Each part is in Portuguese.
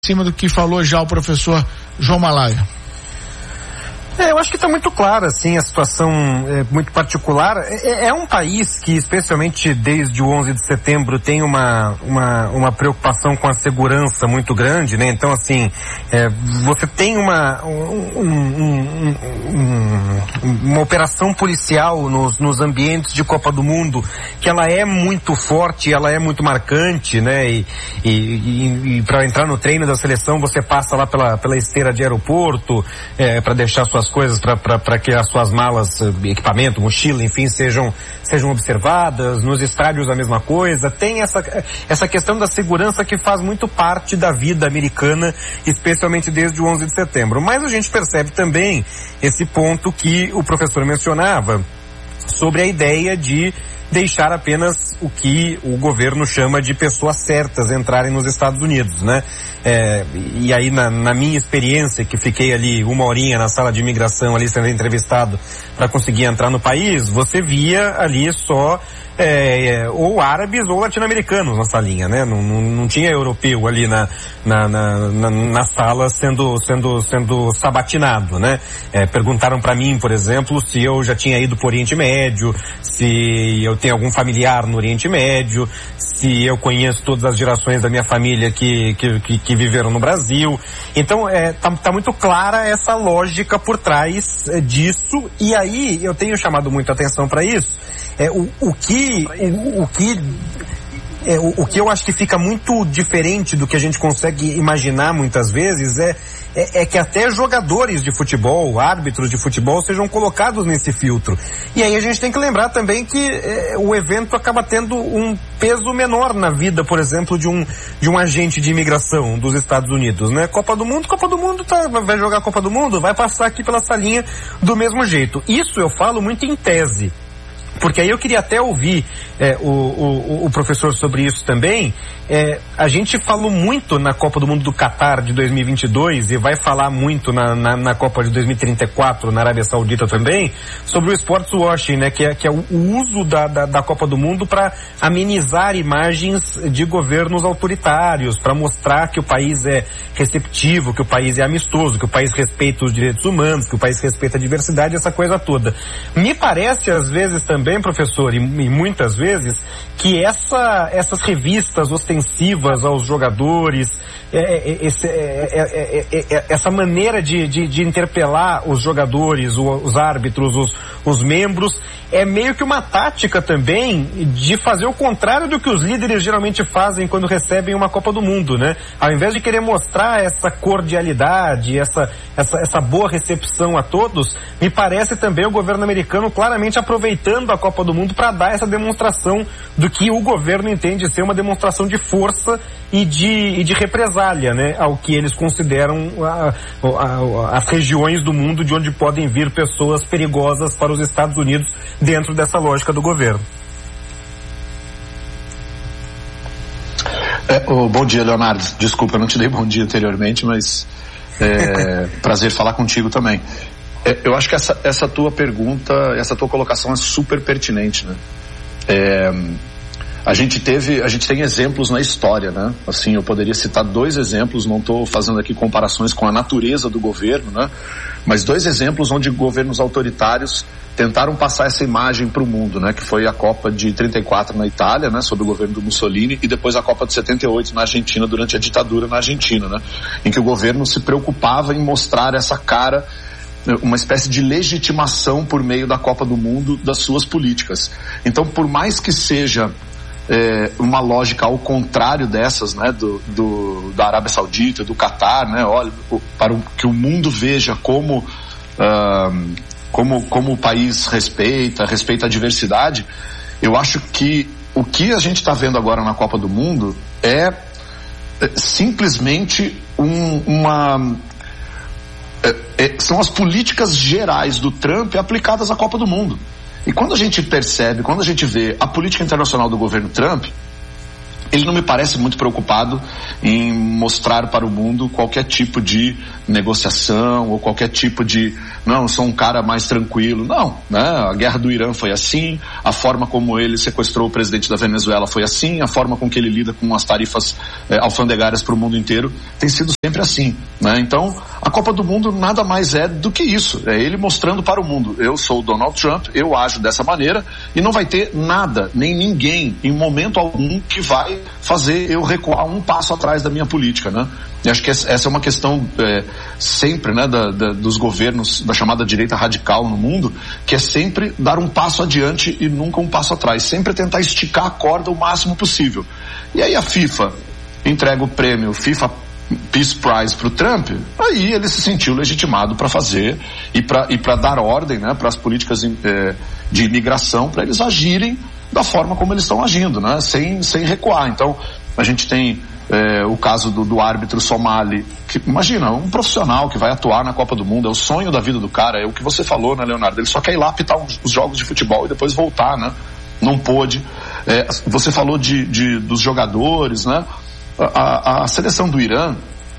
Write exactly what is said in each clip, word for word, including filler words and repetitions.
cima do que falou já o professor João Malaya? É, eu acho que está muito clara, assim, a situação é muito particular. É, é um país que, especialmente desde o onze de setembro, tem uma, uma, uma preocupação com a segurança muito grande, né? Então, assim, é, você tem uma, um, um, um, uma operação policial nos, nos ambientes de Copa do Mundo, que ela é muito forte, ela é muito marcante, né? E, e, e, e para entrar no treino da seleção, você passa lá pela, pela esteira de aeroporto, é, para deixar suas coisas para que as suas malas, equipamento, mochila, enfim, sejam, sejam observadas. Nos estádios a mesma coisa. Tem essa, essa questão da segurança que faz muito parte da vida americana, especialmente desde o onze de setembro. Mas a gente percebe também esse ponto que o professor mencionava sobre a ideia de deixar apenas o que o governo chama de pessoas certas entrarem nos Estados Unidos, né? É, e aí na, na minha experiência, que fiquei ali uma horinha na sala de imigração ali sendo entrevistado para conseguir entrar no país, você via ali só é, ou árabes ou latino-americanos na salinha, né? Não, não, não tinha europeu ali na, na, na, na, na sala sendo, sendo, sendo sabatinado, né? É, perguntaram para mim, por exemplo, se eu já tinha ido para o Oriente Médio, se eu tenho algum familiar no Oriente Médio, se eu conheço todas as gerações da minha família que, que, que, que viveram no Brasil. Então, é, tá, tá muito clara essa lógica por trás é, disso, e aí eu tenho chamado muita atenção para isso. É, o, o que, o, o que, é, o, o que eu acho que fica muito diferente do que a gente consegue imaginar muitas vezes é, é, é que até jogadores de futebol, árbitros de futebol sejam colocados nesse filtro. E aí a gente tem que lembrar também que é, o evento acaba tendo um peso menor na vida, por exemplo, de um, de um agente de imigração dos Estados Unidos, né? Copa do Mundo, Copa do Mundo, tá, vai jogar Copa do Mundo, vai passar aqui pela salinha do mesmo jeito. Isso eu falo muito em tese. Porque aí eu queria até ouvir é, o, o, o professor sobre isso também. É, a gente falou muito na Copa do Mundo do Catar de dois mil e vinte e dois e vai falar muito na, na, na Copa de dois mil e trinta e quatro na Arábia Saudita também, sobre o sports washing, né? Que é, que é o, o uso da, da, da Copa do Mundo para amenizar imagens de governos autoritários, para mostrar que o país é receptivo, que o país é amistoso, que o país respeita os direitos humanos, que o país respeita a diversidade, essa coisa toda. Me parece às vezes também, Bem, professor, e, e muitas vezes, que essa, essas revistas ostensivas aos jogadores, é, é, esse, é, é, é, é, essa maneira de, de, de interpelar os jogadores, os, os árbitros, os, os membros, é meio que uma tática também de fazer o contrário do que os líderes geralmente fazem quando recebem uma Copa do Mundo, né? Ao invés de querer mostrar essa cordialidade, essa, essa, essa boa recepção a todos, me parece também o governo americano claramente aproveitando a Copa do Mundo para dar essa demonstração do que o governo entende ser uma demonstração de força e de, e de represália, né? Ao que eles consideram a, a, as regiões do mundo de onde podem vir pessoas perigosas para os Estados Unidos dentro dessa lógica do governo. É, oh, bom dia, Leonardo. Desculpa, eu não te dei bom dia anteriormente, mas é prazer falar contigo também. É, eu acho que essa, essa tua pergunta, essa tua colocação é super pertinente, né? É, a gente teve, a gente tem exemplos na história, né? Assim, eu poderia citar dois exemplos, não estou fazendo aqui comparações com a natureza do governo, né? Mas dois exemplos onde governos autoritários tentaram passar essa imagem para o mundo, né? Que foi a Copa de trinta e quatro na Itália, né? Sob o governo do Mussolini, e depois a Copa de setenta e oito na Argentina, durante a ditadura na Argentina, né? Em que o governo se preocupava em mostrar essa cara, uma espécie de legitimação por meio da Copa do Mundo das suas políticas. Então, por mais que seja é, uma lógica ao contrário dessas, né, do, do, da Arábia Saudita, do Catar, né, olha, para o, que o mundo veja como, uh, como, como o país respeita, respeita a diversidade, eu acho que o que a gente está vendo agora na Copa do Mundo é, é simplesmente um, uma... É, é, são as políticas gerais do Trump aplicadas à Copa do Mundo. E quando a gente percebe, quando a gente vê a política internacional do governo Trump, ele não me parece muito preocupado em mostrar para o mundo qualquer tipo de negociação ou qualquer tipo de, não, eu sou um cara mais tranquilo. Não, né? A guerra do Irã foi assim, a forma como ele sequestrou o presidente da Venezuela foi assim, a forma com que ele lida com as tarifas eh, alfandegárias para o mundo inteiro tem sido sempre assim, né? Então, a Copa do Mundo nada mais é do que isso, é ele mostrando para o mundo, eu sou o Donald Trump, eu ajo dessa maneira, e não vai ter nada, nem ninguém, em momento algum, que vai fazer eu recuar um passo atrás da minha política, né? E acho que essa é uma questão é, sempre, né, da, da, dos governos da chamada direita radical no mundo, que é sempre dar um passo adiante e nunca um passo atrás, sempre tentar esticar a corda o máximo possível. E aí a FIFA entrega o prêmio FIFA Peace Prize para o Trump, aí ele se sentiu legitimado para fazer e para e para dar ordem, né, para as políticas é, de imigração, para eles agirem da forma como eles estão agindo, né, sem, sem recuar. Então, a gente tem é, o caso do, do árbitro somali, que, imagina, um profissional que vai atuar na Copa do Mundo, é o sonho da vida do cara, é o que você falou, né, Leonardo? Ele só quer ir lá apitar os, os jogos de futebol e depois voltar, né? Não pôde. É, você falou de, de, dos jogadores, né? A, a, a seleção do Irã,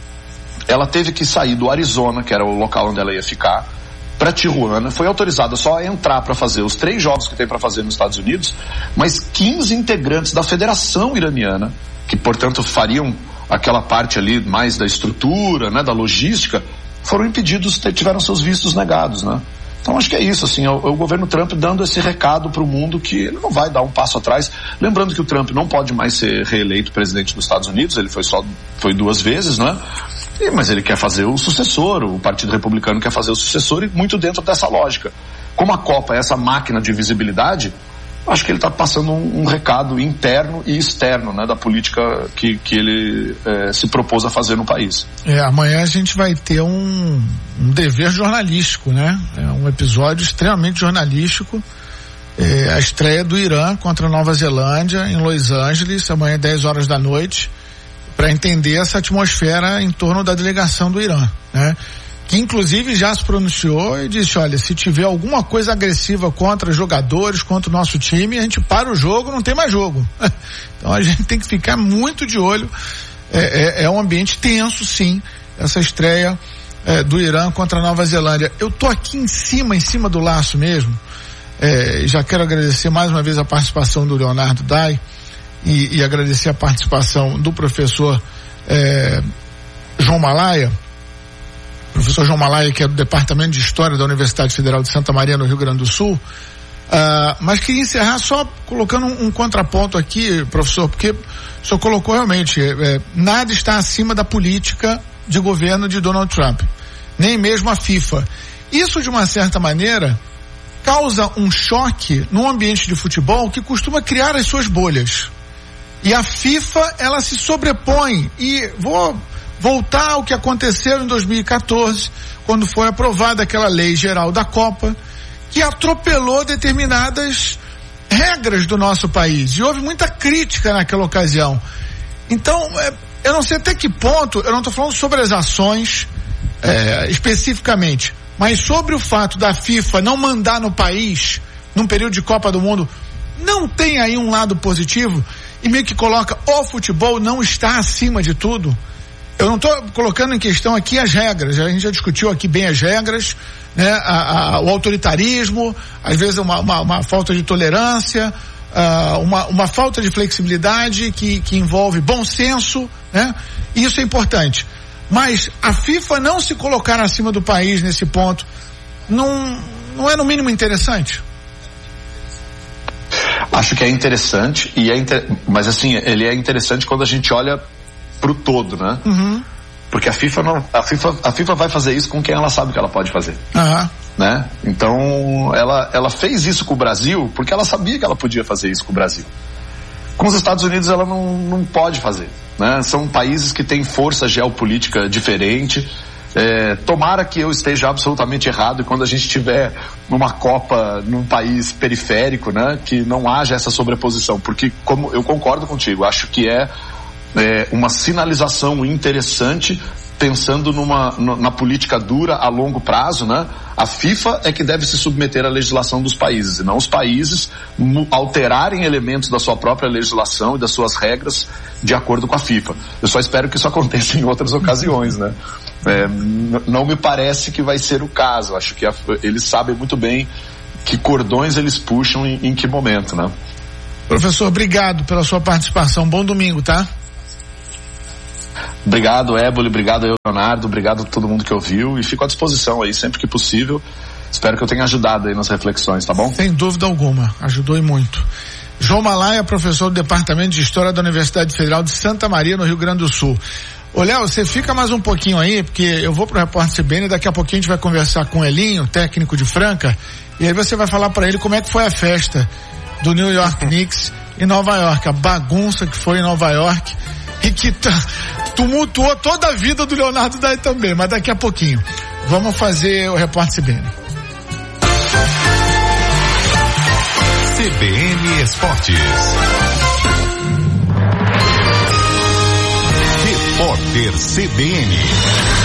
ela teve que sair do Arizona, que era o local onde ela ia ficar, para Tijuana, foi autorizada só a entrar para fazer os três jogos que tem para fazer nos Estados Unidos, mas quinze integrantes da Federação Iraniana, que portanto fariam aquela parte ali mais da estrutura, né, da logística, foram impedidos, tiveram seus vistos negados, né? Então acho que é isso, assim, é o, é o governo Trump dando esse recado para o mundo que ele não vai dar um passo atrás. Lembrando que o Trump não pode mais ser reeleito presidente dos Estados Unidos, ele foi só, foi duas vezes, né? E, mas ele quer fazer o sucessor, o Partido Republicano quer fazer o sucessor, e muito dentro dessa lógica. Como a Copa é essa máquina de visibilidade, acho que ele está passando um, um recado interno e externo, né, da política que, que ele é, se propôs a fazer no país. É, amanhã a gente vai ter um, um dever jornalístico, né? É um episódio extremamente jornalístico. É, a estreia do Irã contra a Nova Zelândia em Los Angeles, amanhã dez horas da noite, para entender essa atmosfera em torno da delegação do Irã, né? Que inclusive já se pronunciou e disse, olha, se tiver alguma coisa agressiva contra jogadores, contra o nosso time, a gente para o jogo, não tem mais jogo. Então a gente tem que ficar muito de olho. É, é, é um ambiente tenso, sim, essa estreia é, do Irã contra a Nova Zelândia. Eu tô aqui em cima, em cima do laço mesmo. É, já quero agradecer mais uma vez a participação do Leonardo Dai e, e agradecer a participação do professor é, João Malaya. Professor João Malaya, que é do Departamento de História da Universidade Federal de Santa Maria, no Rio Grande do Sul. Uh, mas queria encerrar só colocando um, um contraponto aqui, professor, porque o senhor colocou realmente, é, nada está acima da política de governo de Donald Trump, nem mesmo a FIFA. Isso, de uma certa maneira, causa um choque num ambiente de futebol que costuma criar as suas bolhas. E a FIFA, ela se sobrepõe, e vou voltar ao que aconteceu em dois mil e quatorze, quando foi aprovada aquela lei geral da Copa, que atropelou determinadas regras do nosso país, e houve muita crítica naquela ocasião. Então, é, eu não sei até que ponto, eu não estou falando sobre as ações é, especificamente, mas sobre o fato da FIFA não mandar no país, num período de Copa do Mundo, não tem aí um lado positivo, e meio que coloca o futebol não está acima de tudo. Eu não estou colocando em questão aqui as regras, a gente já discutiu aqui bem as regras, né? A, a, o autoritarismo, às vezes uma, uma, uma falta de tolerância, uh, uma, uma falta de flexibilidade que, que envolve bom senso, né? Isso é importante. Mas a FIFA não se colocar acima do país nesse ponto, não, não é no mínimo interessante? Acho que é interessante, e é inter... mas assim, ele é interessante quando a gente olha pro todo, né? Uhum. Porque a FIFA não, a FIFA, a FIFA vai fazer isso com quem ela sabe que ela pode fazer, uhum. né? Então, ela, ela fez isso com o Brasil porque ela sabia que ela podia fazer isso com o Brasil. Com os Estados Unidos ela não, não pode fazer, né? São países que têm força geopolítica diferente. É, tomara que eu esteja absolutamente errado e quando a gente tiver uma Copa num país periférico, né, que não haja essa sobreposição, porque como eu concordo contigo, acho que é É uma sinalização interessante pensando numa, na política dura a longo prazo, né? A FIFA é que deve se submeter à legislação dos países, e não os países alterarem elementos da sua própria legislação e das suas regras de acordo com a FIFA. Eu só espero que isso aconteça em outras ocasiões, né? É, não me parece que vai ser o caso. Acho que a, eles sabem muito bem que cordões eles puxam em, em que momento, né? Professor, obrigado pela sua participação. Bom domingo, tá? Obrigado, Éboli, obrigado, Leonardo, obrigado a todo mundo que ouviu, e fico à disposição aí sempre que possível. Espero que eu tenha ajudado aí nas reflexões, tá bom? Sem dúvida alguma, ajudou e muito. João Malaya, professor do Departamento de História da Universidade Federal de Santa Maria, no Rio Grande do Sul. Ô, Léo, você fica mais um pouquinho aí, porque eu vou pro Repórter C B N e daqui a pouquinho a gente vai conversar com o Elinho, técnico de Franca, e aí você vai falar para ele como é que foi a festa do New York Knicks em Nova York, a bagunça que foi em Nova York e que tá, tumultuou toda a vida do Leonardo daí também, mas daqui a pouquinho. Vamos fazer o Repórter C B N. C B N Esportes. Repórter C B N.